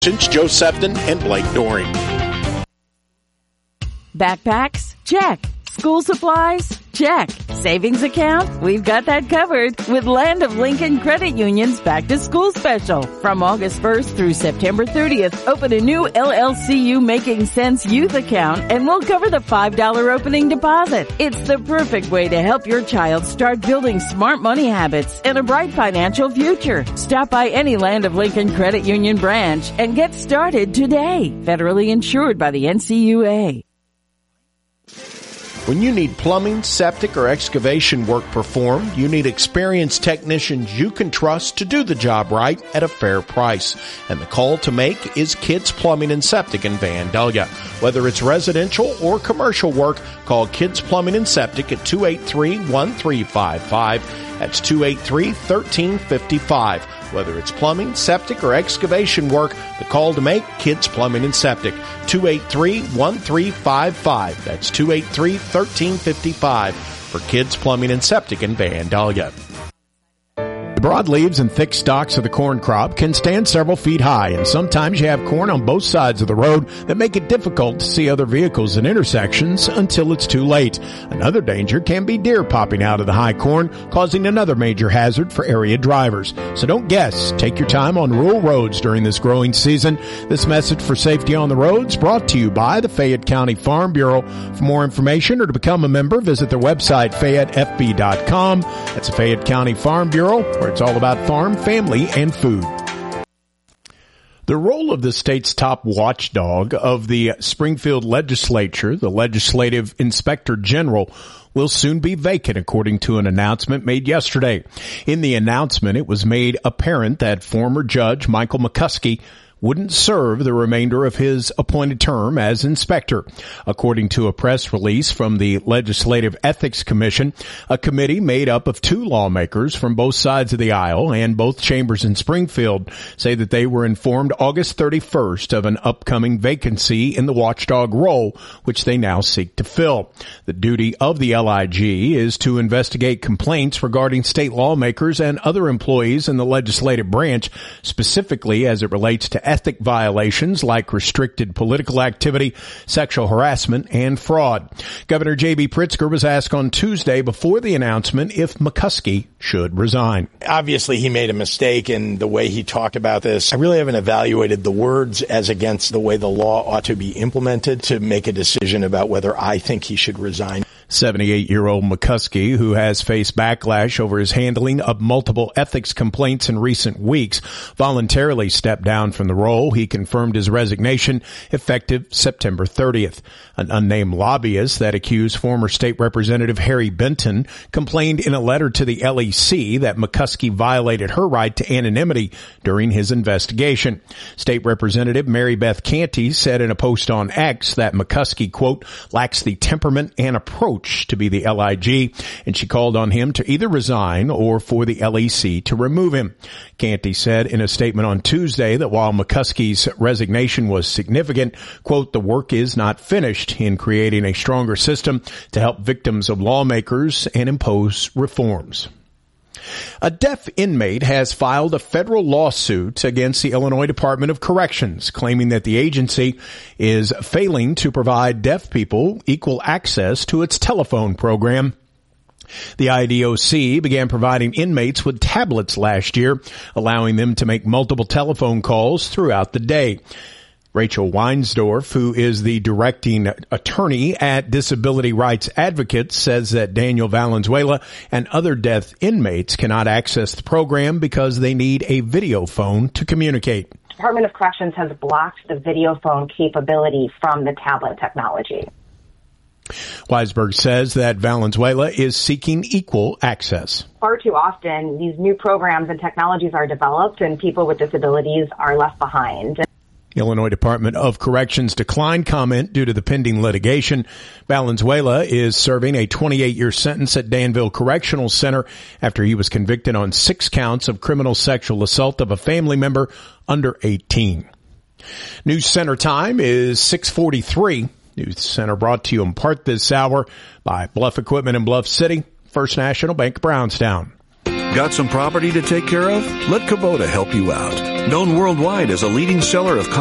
Joe Sefton and Blake Doring. Backpacks? Check. School supplies? Check. Savings account? We've got that covered with Land of Lincoln Credit Union's Back to School Special. From August 1st through September 30th, open a new LLCU Making Sense Youth account and we'll cover the $5 opening deposit. It's the perfect way to help your child start building smart money habits and a bright financial future. Stop by any Land of Lincoln Credit Union branch and get started today. Federally insured by the NCUA. When you need plumbing, septic, or excavation work performed, you need experienced technicians you can trust to do the job right at a fair price. And the call to make is Kids Plumbing and Septic in Vandalia. Whether it's residential or commercial work, call Kids Plumbing and Septic at 283-1355. That's 283-1355. Whether it's plumbing, septic, or excavation work, the call to make, Kids Plumbing and Septic, 283-1355. That's 283-1355 for Kids Plumbing and Septic in Vandalia. The broadleaves and thick stalks of the corn crop can stand several feet high, and sometimes you have corn on both sides of the road that make it difficult to see other vehicles in intersections until it's too late. Another danger can be deer popping out of the high corn, causing another major hazard for area drivers. So don't guess. Take your time on rural roads during this growing season. This message for safety on the roads brought to you by the Fayette County Farm Bureau. For more information or to become a member, visit their website, FayetteFB.com. That's the Fayette County Farm Bureau, where it's all about farm, family, and food. The role of the state's top watchdog of the Springfield legislature, the Legislative Inspector General, will soon be vacant, according to an announcement made yesterday. In the announcement, it was made apparent that former Judge Michael McCuskey wouldn't serve the remainder of his appointed term as inspector. According to a press release from the Legislative Ethics Commission, a committee made up of two lawmakers from both sides of the aisle and both chambers in Springfield say that they were informed August 31st of an upcoming vacancy in the watchdog role, which they now seek to fill. The duty of the LIG is to investigate complaints regarding state lawmakers and other employees in the legislative branch, specifically as it relates to ethic violations like restricted political activity, sexual harassment, and fraud. Governor J.B. Pritzker was asked on Tuesday before the announcement if McCuskey should resign. Obviously, he made a mistake in the way he talked about this. I really haven't evaluated the words as against the way the law ought to be implemented to make a decision about whether I think he should resign. 78-year-old McCuskey, who has faced backlash over his handling of multiple ethics complaints in recent weeks, voluntarily stepped down from the role. He confirmed his resignation effective September 30th. An unnamed lobbyist that accused former State Representative Harry Benton complained in a letter to the LEC that McCuskey violated her right to anonymity during his investigation. State Representative Mary Beth Canty said in a post on X that McCuskey, quote, lacks the temperament and approach to be the LIG, and she called on him to either resign or for the LEC to remove him. Canty said in a statement on Tuesday that while McCuskey's resignation was significant, quote, the work is not finished in creating a stronger system to help victims of lawmakers and impose reforms. A deaf inmate has filed a federal lawsuit against the Illinois Department of Corrections, claiming that the agency is failing to provide deaf people equal access to its telephone program. The IDOC began providing inmates with tablets last year, allowing them to make multiple telephone calls throughout the day. Rachel Weinsdorf, who is the directing attorney at Disability Rights Advocates, says that Daniel Valenzuela and other deaf inmates cannot access the program because they need a video phone to communicate. Department of Corrections has blocked the video phone capability from the tablet technology. Weisberg says that Valenzuela is seeking equal access. Far too often, these new programs and technologies are developed and people with disabilities are left behind. Illinois Department of Corrections declined comment due to the pending litigation. Valenzuela is serving a 28-year sentence at Danville Correctional Center after he was convicted on 6 counts of criminal sexual assault of a family member under 18. News Center time is 6:43. News Center brought to you in part this hour by Bluff Equipment in Bluff City, First National Bank of Brownstown. Got some property to take care of? Let Kubota help you out. Known worldwide as a leading seller of